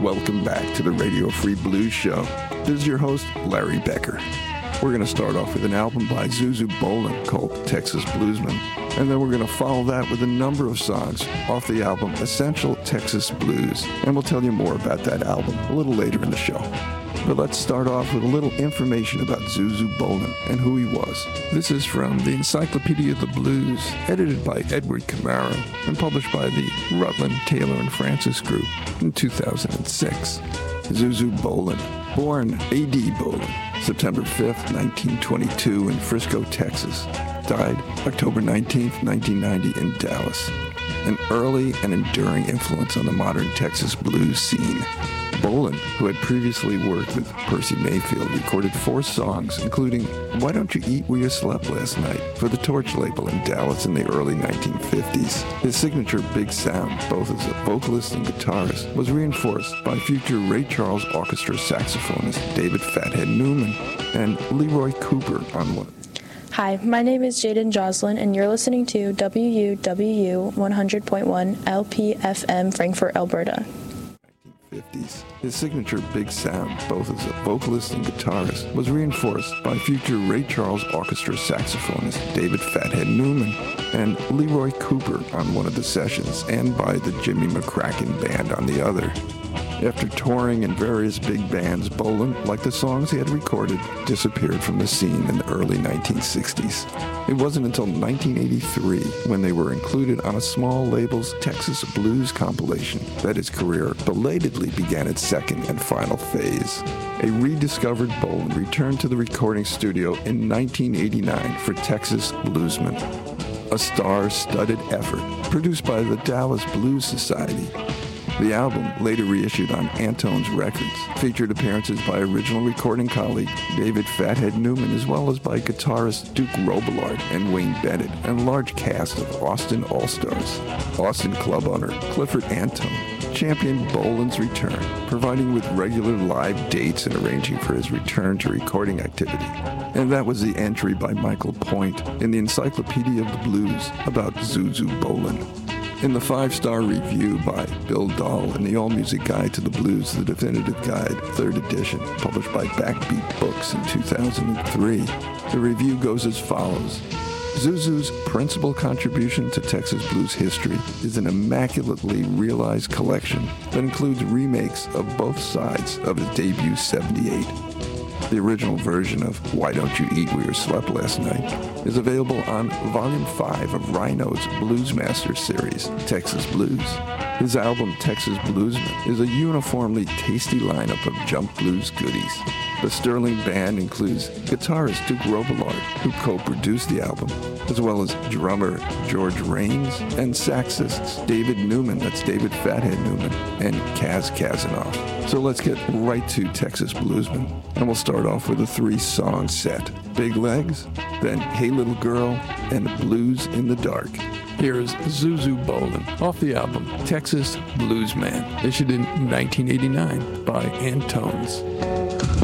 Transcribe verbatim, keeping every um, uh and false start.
welcome back to the Radio Free Blues Show. This is your host, Larry Becker. We're going to start off with an album by Zuzu Bolin called Texas Bluesman, and then we're going to follow that with a number of songs off the album Essential Texas Blues, and we'll tell you more about that album a little later in the show. But let's start off with a little information about Zuzu Bolin and who he was. This is from the Encyclopedia of the Blues, edited by Edward Camaro and published by the Rutland, Taylor and Francis Group in two thousand six. Zuzu Bolin, born A D Bolin, September fifth, nineteen twenty-two in Frisco, Texas. Died October nineteenth, nineteen ninety in Dallas. An early and enduring influence on the modern Texas blues scene. Bolin, who had previously worked with Percy Mayfield, recorded four songs, including Why Don't You Eat Where You Slept Last Night for the Torch label in Dallas in the early nineteen fifties. His signature big sound, both as a vocalist and guitarist, was reinforced by future Ray Charles Orchestra saxophonist David Fathead Newman and Leroy Cooper on one. Hi, my name is Jaden Joslin, and you're listening to W U W U one hundred point one L P F M Frankfort, Alberta. fifties. His signature big sound, both as a vocalist and guitarist, was reinforced by future Ray Charles Orchestra saxophonist David Fathead Newman and Leroy Cooper on one of the sessions, and by the Jimmy McCracken Band on the other. After touring in various big bands, Bolin, like the songs he had recorded, disappeared from the scene in the early nineteen sixties. It wasn't until nineteen eighty-three, when they were included on a small label's Texas Blues compilation, that his career belatedly began its second and final phase. A rediscovered Bolin returned to the recording studio in nineteen eighty-nine for Texas Bluesman, a star-studded effort produced by the Dallas Blues Society. The album, later reissued on Antone's Records, featured appearances by original recording colleague David Fathead Newman, as well as by guitarist Duke Robillard and Wayne Bennett, and a large cast of Austin All-Stars. Austin club owner Clifford Antone championed Bolin's return, providing with regular live dates and arranging for his return to recording activity. And that was the entry by Michael Point in the Encyclopedia of the Blues about Zuzu Bolin. In the five-star review by Bill Dahl in the AllMusic Guide to the Blues, the Definitive Guide, third edition, published by Backbeat Books in two thousand three, the review goes as follows. Zuzu's principal contribution to Texas blues history is an immaculately realized collection that includes remakes of both sides of his debut seventy-eight. The original version of Why Don't You Eat Where You Slept Last Night is available on Volume five of Rhino's Bluesmaster series, Texas Blues. His album, Texas Bluesman, is a uniformly tasty lineup of jump blues goodies. The Sterling Band includes guitarist Duke Robillard, who co-produced the album, as well as drummer George Raines and saxists David Newman, that's David Fathead Newman, and Kaz Kazanoff. So let's get right to Texas Bluesman, and we'll start off with a three-song set. Big Legs, then Hey Little Girl, and Blues in the Dark. Here is Zuzu Bolin off the album Texas Bluesman, issued in nineteen eighty-nine by Antones.